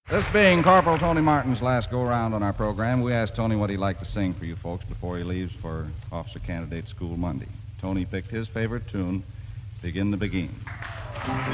This being Corporal Tony Martin's last go-around on our program, we asked Tony what he'd like to sing for you folks before he leaves for Officer Candidate School Monday. Tony picked his favorite tune, Begin to Begin.